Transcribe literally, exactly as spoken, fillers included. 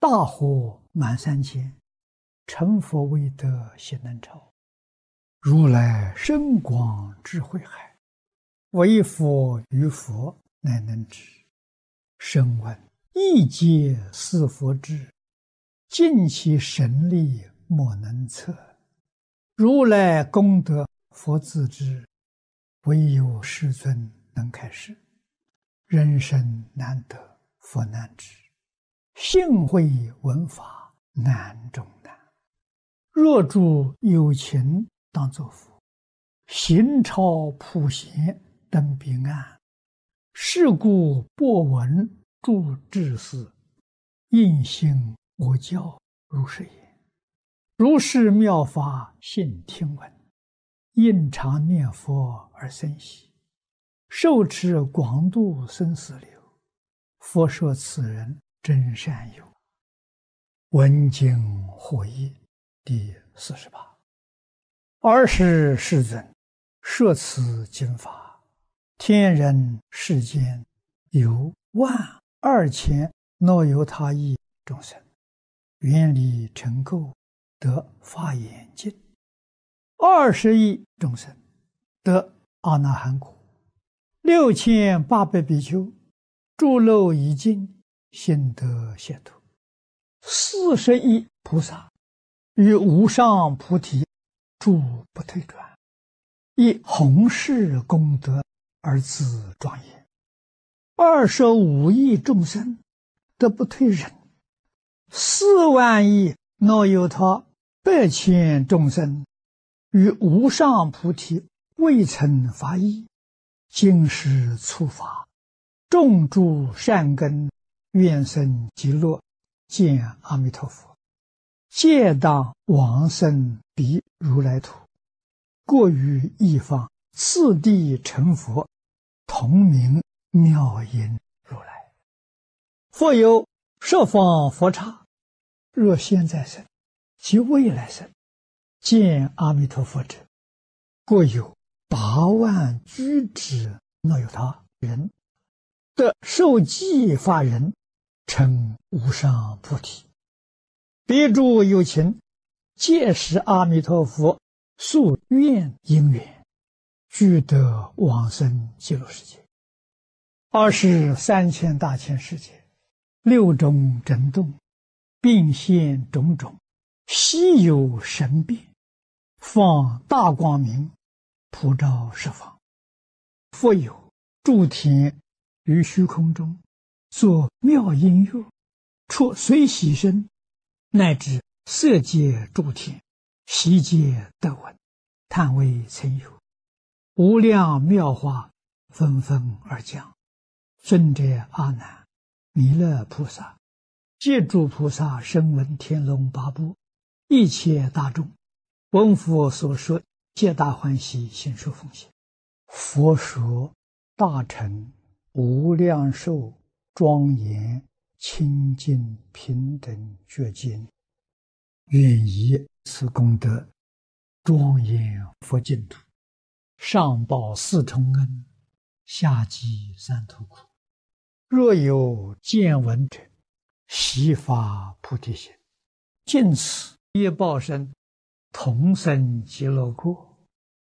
大火满三千，成佛未得心能超。如来深广智慧海，唯佛于佛乃能知。声闻一皆是佛智，尽其神力莫能测。如来功德佛自知，唯有世尊能开示。人生难得佛难知，幸会闻法难中难。若诸有情当作佛，行超普贤登彼岸。是故播闻诸智士，应信我教如是言。如是妙法信听闻，应常念佛而生喜。受持广度生死流，佛说此人真善友。闻经获益第四十八。尔时世尊摄此经法，天人世间有万二千若由他亿众生，愿力成垢，得法眼净。二十亿众生得阿那含果，六千八百比丘诸漏已尽，心得解脱。四十亿菩萨于无上菩提诸不退转，以弘誓功德而自庄严。二十五亿众生得不退忍，四万亿若有他百千众生于无上菩提未曾发意，今世触法，种诸善根，愿生极乐见阿弥陀佛，皆当往生彼如来土，过于一方，次第成佛，同名妙音如来。复有十方佛刹，若现在生及未来生见阿弥陀佛者，过有八万居之若有他人，得受记法人，成无上菩提。彼诸有情，皆是阿弥陀佛宿愿因缘，俱得往生极乐世界。二十三千大千世界，六种震动，并现种种稀有神变，放大光明，普照十方。复有诸天于虚空中作妙音乐，出随喜声，乃至色界诸天，悉皆得闻，叹为曾有。无量妙法纷纷而降。尊者阿难、弥勒菩萨、戒诸菩萨、声闻天龙八部一切大众，闻佛所说，皆大欢喜，心受奉献。佛说大乘无量寿庄严清净平等觉经，愿以此功德庄严佛净土，上报四重恩，下济三途苦。若有见闻者，悉发菩提心，尽此业报身，同生极乐国。